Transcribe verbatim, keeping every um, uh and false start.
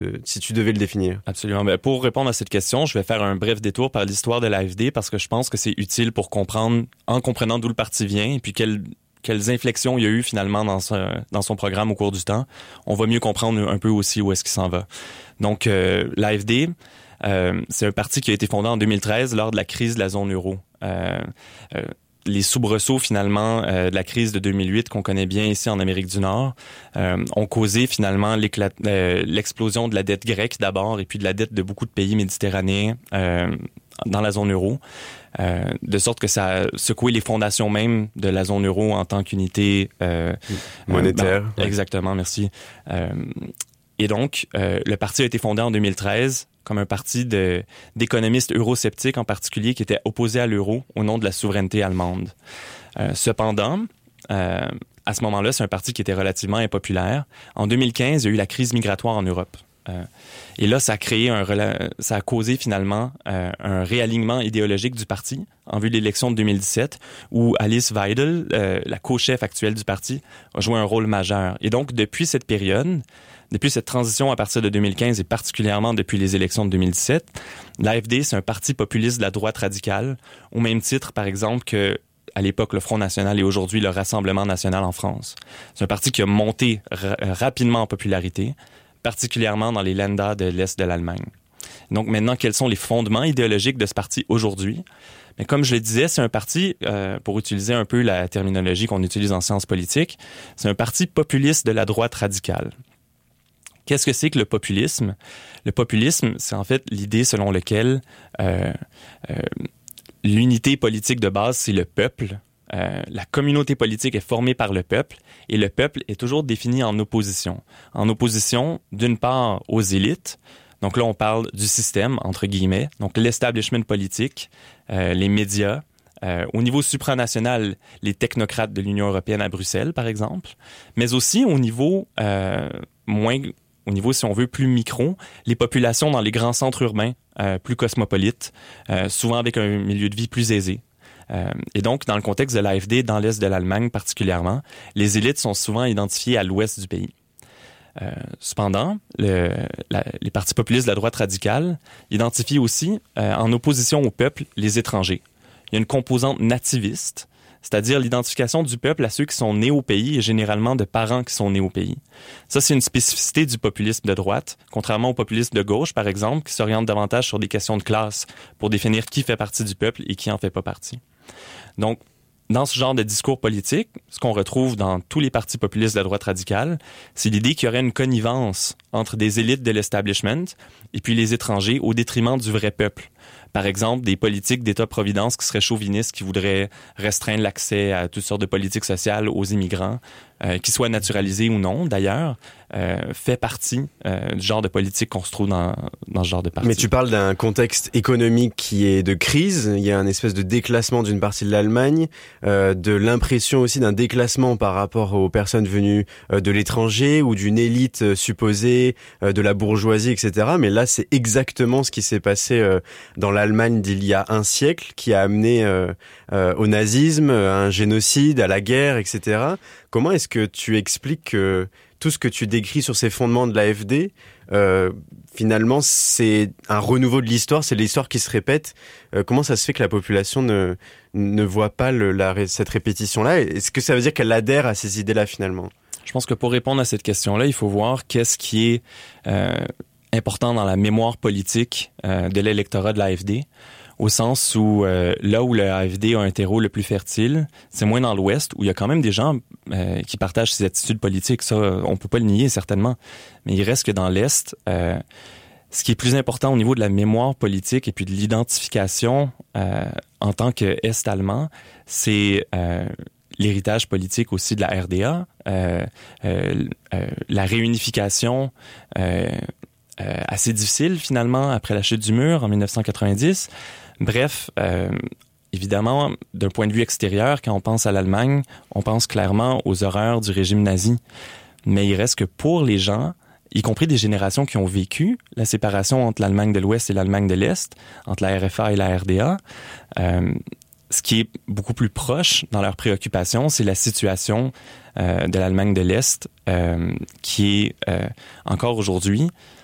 euh, si tu devais le définir? Absolument. Ben, pour répondre à cette question, je vais faire un bref détour par l'histoire de l'A F D parce que je pense que c'est utile pour comprendre, en comprenant d'où le parti vient et puis quelle quelles inflexions il y a eu finalement dans son, dans son programme au cours du temps. On va mieux comprendre un peu aussi où est-ce qu'il s'en va. Donc, euh, l'A F D, euh, c'est un parti qui a été fondé en deux mille treize lors de la crise de la zone euro. Euh, euh, les soubresauts finalement euh, de la crise de deux mille huit qu'on connaît bien ici en Amérique du Nord euh, ont causé finalement euh, l'explosion de la dette grecque d'abord et puis de la dette de beaucoup de pays méditerranéens euh, dans la zone euro. Euh, de sorte que ça a secoué les fondations même de la zone euro en tant qu'unité euh, monétaire. Euh, ben, exactement, merci. Euh, et donc, euh, le parti a été fondé en deux mille treize comme un parti de, d'économistes eurosceptiques en particulier qui étaient opposés à l'euro au nom de la souveraineté allemande. Euh, cependant, euh, à ce moment-là, c'est un parti qui était relativement impopulaire. En deux mille quinze, il y a eu la crise migratoire en Europe. Euh, et là, ça a créé un, ça a causé finalement euh, un réalignement idéologique du parti en vue de l'élection de deux mille dix-sept, où Alice Weidel, euh, la co-chef actuelle du parti, a joué un rôle majeur. Et donc, depuis cette période, depuis cette transition à partir de deux mille quinze et particulièrement depuis les élections de deux mille dix-sept, l'A F D, c'est un parti populiste de la droite radicale, au même titre, par exemple, que à l'époque le Front National et aujourd'hui le Rassemblement National en France. C'est un parti qui a monté ra- rapidement en popularité, particulièrement dans les Länder de l'Est de l'Allemagne. Donc maintenant, quels sont les fondements idéologiques de ce parti aujourd'hui? Mais comme je le disais, c'est un parti, euh, pour utiliser un peu la terminologie qu'on utilise en sciences politiques, c'est un parti populiste de la droite radicale. Qu'est-ce que c'est que le populisme? Le populisme, c'est en fait l'idée selon laquelle euh, euh, l'unité politique de base, c'est le peuple. Euh, la communauté politique est formée par le peuple et le peuple est toujours défini en opposition. En opposition, d'une part, aux élites. Donc là, on parle du système, entre guillemets. Donc l'establishment politique, euh, les médias. Euh, au niveau supranational, les technocrates de l'Union européenne à Bruxelles, par exemple. Mais aussi au niveau euh, moins... Au niveau, si on veut, plus micro, les populations dans les grands centres urbains, euh, plus cosmopolites, euh, souvent avec un milieu de vie plus aisé. Euh, et donc, dans le contexte de l'A F D, dans l'Est de l'Allemagne particulièrement, les élites sont souvent identifiées à l'ouest du pays. Euh, cependant, le, la, les partis populistes de la droite radicale identifient aussi, euh, en opposition au peuple, les étrangers. Il y a une composante nativiste, c'est-à-dire l'identification du peuple à ceux qui sont nés au pays et généralement de parents qui sont nés au pays. Ça, c'est une spécificité du populisme de droite, contrairement au populisme de gauche, par exemple, qui s'oriente davantage sur des questions de classe pour définir qui fait partie du peuple et qui en fait pas partie. Donc, dans ce genre de discours politique, ce qu'on retrouve dans tous les partis populistes de la droite radicale, c'est l'idée qu'il y aurait une connivence entre des élites de l'establishment et puis les étrangers au détriment du vrai peuple. Par exemple, des politiques d'État-providence qui seraient chauvinistes, qui voudraient restreindre l'accès à toutes sortes de politiques sociales aux immigrants, euh, qu'ils soient naturalisés ou non, d'ailleurs, euh, fait partie euh, du genre de politique qu'on se trouve dans, dans ce genre de parti. Mais tu parles d'un contexte économique qui est de crise. Il y a un espèce de déclassement d'une partie de l'Allemagne, euh, de l'impression aussi d'un déclassement par rapport aux personnes venues euh, de l'étranger ou d'une élite euh, supposée, euh, de la bourgeoisie, et cetera. Mais là, c'est exactement ce qui s'est passé euh, dans l'Allemagne d'il y a un siècle, qui a amené euh, euh, au nazisme, à un génocide, à la guerre, et cetera. Comment est-ce que tu expliques que tout ce que tu décris sur ces fondements de l'A F D, euh, finalement, c'est un renouveau de l'histoire, c'est l'histoire qui se répète. Euh, comment ça se fait que la population ne, ne voit pas le, la, cette répétition-là? Est-ce que ça veut dire qu'elle adhère à ces idées-là, finalement? Je pense que pour répondre à cette question-là, il faut voir qu'est-ce qui est euh, important dans la mémoire politique euh, de l'électorat de l'A F D. Au sens où euh, là où le A F D a un terreau le plus fertile, c'est moins dans l'Ouest, où il y a quand même des gens euh, qui partagent ces attitudes politiques. Ça, on peut pas le nier, certainement. Mais il reste que dans l'Est, euh, ce qui est plus important au niveau de la mémoire politique et puis de l'identification euh, en tant qu'Est allemand, c'est euh, l'héritage politique aussi de la R D A, euh, euh, euh, la réunification euh, euh, assez difficile, finalement, après la chute du mur en dix-neuf cent quatre-vingt-dix. Bref, euh, évidemment, d'un point de vue extérieur, quand on pense à l'Allemagne, on pense clairement aux horreurs du régime nazi. Mais il reste que pour les gens, y compris des générations qui ont vécu la séparation entre l'Allemagne de l'Ouest et l'Allemagne de l'Est, entre la R F A et la R D A, euh, ce qui est beaucoup plus proche dans leurs préoccupations, c'est la situation euh, de l'Allemagne de l'Est, euh, qui est euh, encore aujourd'hui